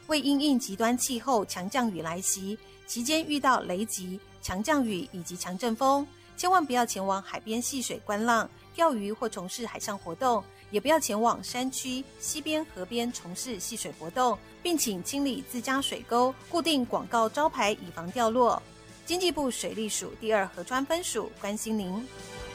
为因应极端气候强降雨来袭，期间遇到雷击、强降雨以及强阵风，千万不要前往海边戏水观浪、钓鱼或从事海上活动，也不要前往山区、溪边、河边从事戏水活动，并请清理自家水沟，固定广告招牌以防掉落。经济部水利署第2河川分署关心您。